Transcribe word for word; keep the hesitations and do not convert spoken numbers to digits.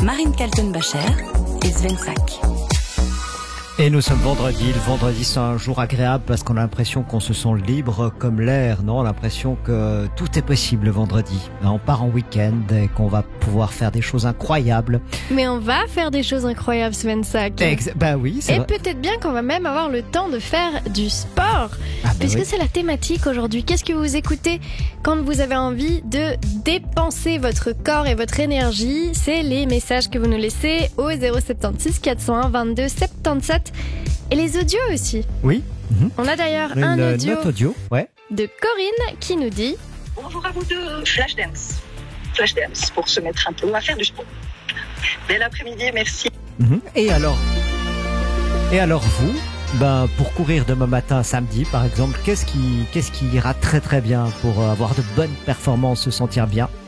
Marine Kaltenbacher et Sven Sack. Et nous sommes vendredi. Le vendredi, c'est un jour agréable parce qu'on a l'impression qu'on se sent libre comme l'air, non? On a l'impression que tout est possible le vendredi. On part en week-end et qu'on va pouvoir faire des choses incroyables. Mais on va faire des choses incroyables, Sven Sack. Ex- bah oui, c'est Et vrai. peut-être bien qu'on va même avoir le temps de faire du sport. Ah bah Puisque oui. c'est la thématique aujourd'hui. Qu'est-ce que vous écoutez quand vous avez envie de dépenser votre corps et votre énergie? C'est les messages que vous nous laissez au zéro sept six quatre zéro un vingt-deux soixante-dix-sept. Et les audios aussi. Oui. Mhm. On a d'ailleurs Une un euh, audio note audio. Ouais. de Corinne qui nous dit: Bonjour à vous deux, Flashdance. Flashdance pour se mettre un peu à faire du sport. Bel après-midi, merci. Mhm. Et alors, et alors vous, ben pour courir demain matin, samedi par exemple, qu'est-ce qui, qu'est-ce qui ira très très bien pour avoir de bonnes performances, se sentir bien?